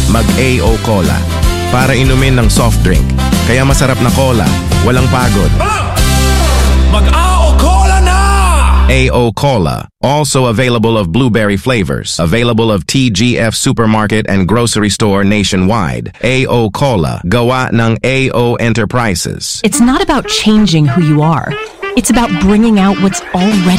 mag-AO Cola. Para inumin ng soft drink. Kaya masarap na cola, walang pagod. Mag-AO Cola na! AO Cola, also available of blueberry flavors, available of TGF Supermarket and Grocery Store nationwide. AO Cola, gawa ng AO Enterprises. It's not about changing who you are. It's about bringing out what's already